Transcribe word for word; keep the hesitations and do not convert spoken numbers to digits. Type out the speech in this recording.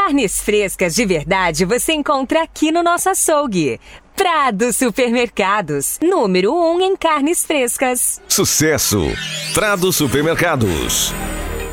Carnes frescas de verdade você encontra aqui no nosso açougue. Prado Supermercados, número um em carnes frescas. Sucesso! Prado Supermercados.